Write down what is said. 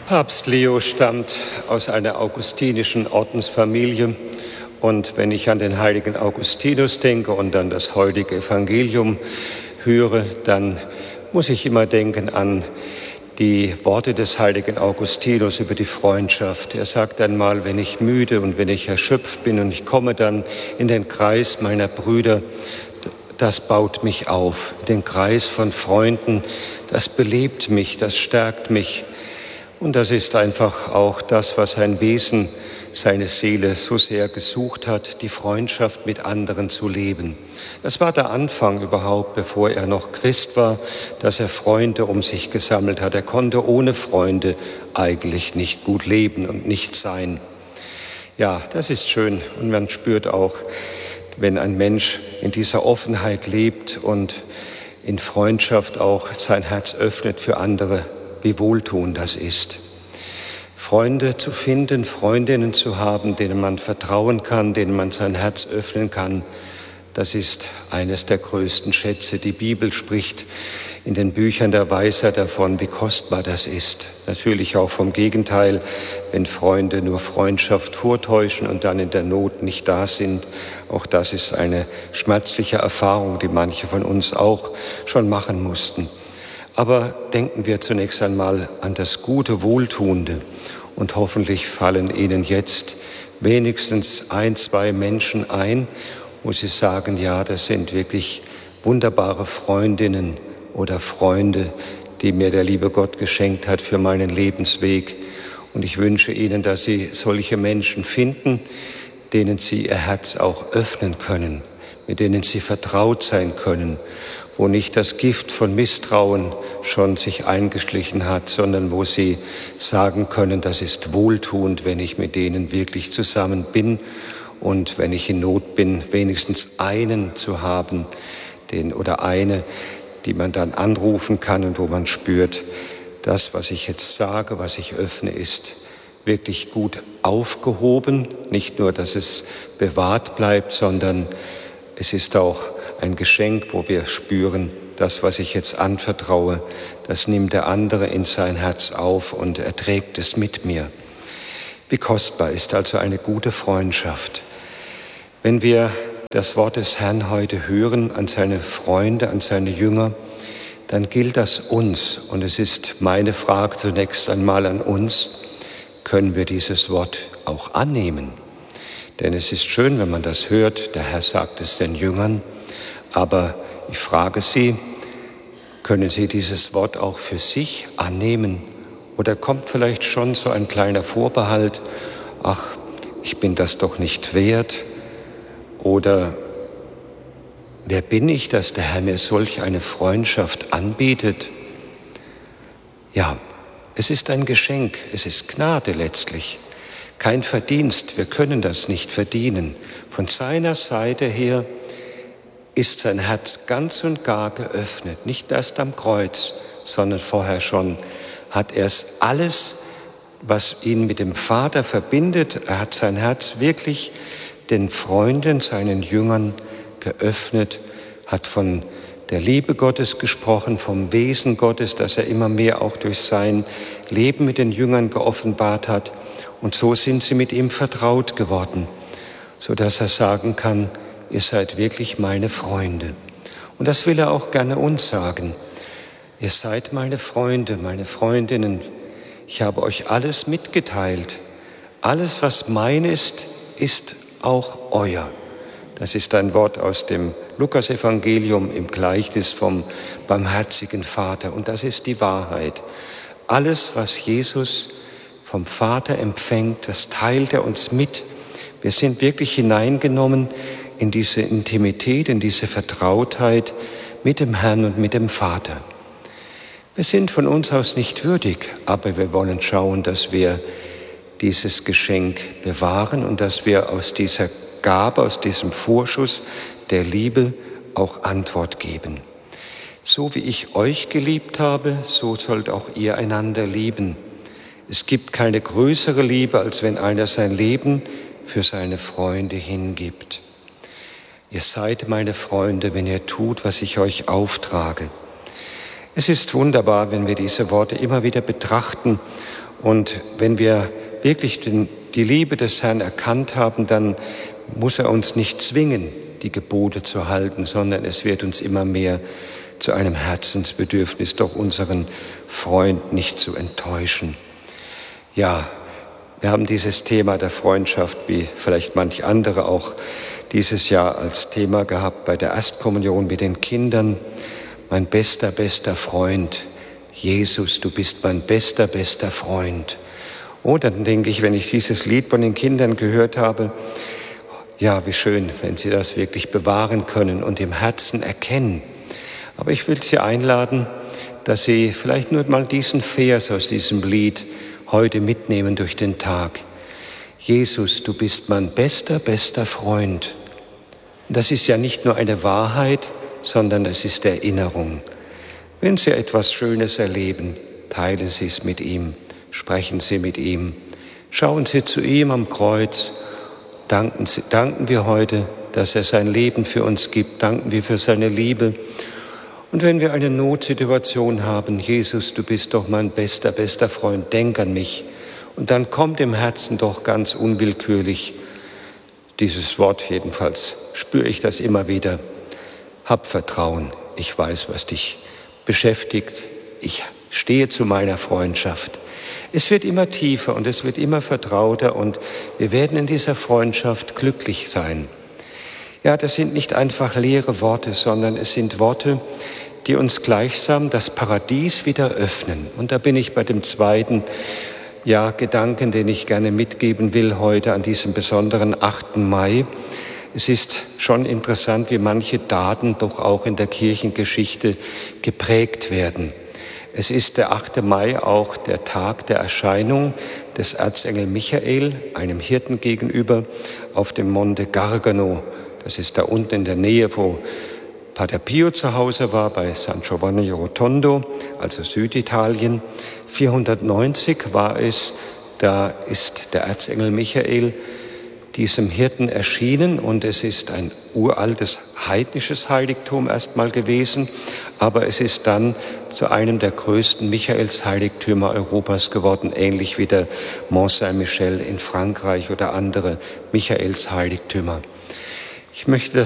Papst Leo stammt aus einer augustinischen Ordensfamilie. Und wenn ich an den heiligen Augustinus denke und an das heutige Evangelium höre, dann muss ich immer denken an die Worte des heiligen Augustinus über die Freundschaft. Er sagt einmal, wenn ich müde und wenn ich erschöpft bin und ich komme dann in den Kreis meiner Brüder, das baut mich auf. Den Kreis von Freunden, das belebt mich, das stärkt mich. Und das ist einfach auch das, was sein Wesen, seine Seele so sehr gesucht hat, die Freundschaft mit anderen zu leben. Das war der Anfang überhaupt, bevor er noch Christ war, dass er Freunde um sich gesammelt hat. Er konnte ohne Freunde eigentlich nicht gut leben und nicht sein. Ja, das ist schön. Und man spürt auch, wenn ein Mensch in dieser Offenheit lebt und in Freundschaft auch sein Herz öffnet für andere, wie wohltuend das ist. Freunde zu finden, Freundinnen zu haben, denen man vertrauen kann, denen man sein Herz öffnen kann, das ist eines der größten Schätze. Die Bibel spricht in den Büchern der Weisheit davon, wie kostbar das ist. Natürlich auch vom Gegenteil, wenn Freunde nur Freundschaft vortäuschen und dann in der Not nicht da sind. Auch das ist eine schmerzliche Erfahrung, die manche von uns auch schon machen mussten. Aber denken wir zunächst einmal an das Gute, Wohltuende. Und hoffentlich fallen Ihnen jetzt wenigstens 1, 2 Menschen ein, wo Sie sagen, ja, das sind wirklich wunderbare Freundinnen oder Freunde, die mir der liebe Gott geschenkt hat für meinen Lebensweg. Und ich wünsche Ihnen, dass Sie solche Menschen finden, denen Sie Ihr Herz auch öffnen können, mit denen Sie vertraut sein können, wo nicht das Gift von Misstrauen schon sich eingeschlichen hat, sondern wo Sie sagen können, das ist wohltuend, wenn ich mit denen wirklich zusammen bin und wenn ich in Not bin, wenigstens einen zu haben, den oder eine, die man dann anrufen kann und wo man spürt, das, was ich jetzt sage, was ich öffne, ist wirklich gut aufgehoben. Nicht nur, dass es bewahrt bleibt, sondern es ist auch ein Geschenk, wo wir spüren, das, was ich jetzt anvertraue, das nimmt der andere in sein Herz auf und er trägt es mit mir. Wie kostbar ist also eine gute Freundschaft. Wenn wir das Wort des Herrn heute hören an seine Freunde, an seine Jünger, dann gilt das uns. Und es ist meine Frage zunächst einmal an uns, können wir dieses Wort auch annehmen? Denn es ist schön, wenn man das hört, der Herr sagt es den Jüngern, aber ich frage Sie, können Sie dieses Wort auch für sich annehmen? Oder kommt vielleicht schon so ein kleiner Vorbehalt, ach, ich bin das doch nicht wert? Oder wer bin ich, dass der Herr mir solch eine Freundschaft anbietet? Ja, es ist ein Geschenk, es ist Gnade letztlich, kein Verdienst, wir können das nicht verdienen. Von seiner Seite her ist sein Herz ganz und gar geöffnet, nicht erst am Kreuz, sondern vorher schon hat er es alles, was ihn mit dem Vater verbindet, er hat sein Herz wirklich den Freunden, seinen Jüngern geöffnet, hat von der Liebe Gottes gesprochen, vom Wesen Gottes, das er immer mehr auch durch sein Leben mit den Jüngern geoffenbart hat. Und so sind sie mit ihm vertraut geworden, sodass er sagen kann, ihr seid wirklich meine Freunde. Und das will er auch gerne uns sagen. Ihr seid meine Freunde, meine Freundinnen. Ich habe euch alles mitgeteilt. Alles, was mein ist, ist auch euer. Das ist ein Wort aus dem Lukasevangelium im Gleichnis vom barmherzigen Vater. Und das ist die Wahrheit. Alles, was Jesus vom Vater empfängt, das teilt er uns mit. Wir sind wirklich hineingenommen in diese Intimität, in diese Vertrautheit mit dem Herrn und mit dem Vater. Wir sind von uns aus nicht würdig, aber wir wollen schauen, dass wir dieses Geschenk bewahren und dass wir aus dieser Gabe, aus diesem Vorschuss der Liebe auch Antwort geben. So wie ich euch geliebt habe, so sollt auch ihr einander lieben. Es gibt keine größere Liebe, als wenn einer sein Leben für seine Freunde hingibt. Ihr seid meine Freunde, wenn ihr tut, was ich euch auftrage. Es ist wunderbar, wenn wir diese Worte immer wieder betrachten Und wenn wir wirklich die Liebe des Herrn erkannt haben, dann muss er uns nicht zwingen, die Gebote zu halten, sondern es wird uns immer mehr zu einem Herzensbedürfnis, doch unseren Freund nicht zu enttäuschen. Ja, wir haben dieses Thema der Freundschaft, wie vielleicht manch andere auch dieses Jahr als Thema gehabt bei der Erstkommunion mit den Kindern. Mein bester, bester Freund, Jesus, du bist mein bester, bester Freund. Oh, dann denke ich, wenn ich dieses Lied von den Kindern gehört habe, ja, wie schön, wenn sie das wirklich bewahren können und im Herzen erkennen. Aber ich will Sie einladen, dass Sie vielleicht nur mal diesen Vers aus diesem Lied heute mitnehmen durch den Tag. Jesus, du bist mein bester, bester Freund. Und das ist ja nicht nur eine Wahrheit, sondern es ist Erinnerung. Wenn Sie etwas Schönes erleben, teilen Sie es mit ihm, sprechen Sie mit ihm, schauen Sie zu ihm am Kreuz. Danken wir heute, dass er sein Leben für uns gibt. Danken wir für seine Liebe. Und wenn wir eine Notsituation haben, Jesus, du bist doch mein bester, bester Freund, denk an mich. Und dann kommt im Herzen doch ganz unwillkürlich dieses Wort, jedenfalls spüre ich das immer wieder. Hab Vertrauen, ich weiß, was dich beschäftigt. Ich stehe zu meiner Freundschaft. Es wird immer tiefer und es wird immer vertrauter und wir werden in dieser Freundschaft glücklich sein. Ja, das sind nicht einfach leere Worte, sondern es sind Worte, die uns gleichsam das Paradies wieder öffnen. Und da bin ich bei dem zweiten Gedanken, den ich gerne mitgeben will heute an diesem besonderen 8. Mai. Es ist schon interessant, wie manche Daten doch auch in der Kirchengeschichte geprägt werden. Es ist der 8. Mai auch der Tag der Erscheinung des Erzengel Michael, einem Hirten gegenüber, auf dem Monte Gargano. Das ist da unten in der Nähe, wo Pater Pio zu Hause war, bei San Giovanni Rotondo, also Süditalien. 490 war es, da ist der Erzengel Michael diesem Hirten erschienen und es ist ein uraltes heidnisches Heiligtum erstmal gewesen, aber es ist dann zu einem der größten Michaelsheiligtümer Europas geworden, ähnlich wie der Mont Saint-Michel in Frankreich oder andere Michaelsheiligtümer. Ich möchte